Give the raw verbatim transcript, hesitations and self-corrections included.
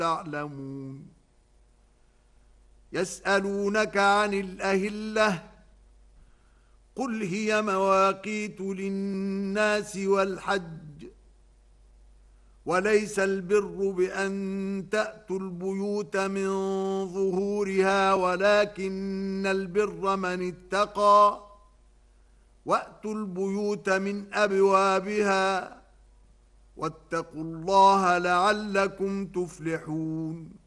تعلمون يسألونك عن الأهلة قل هي مواقيت للناس والحج وليس البر بأن تأتوا البيوت من ظهورها ولكن البر من اتقى وأتوا البيوت من أبوابها واتقوا الله لعلكم تفلحون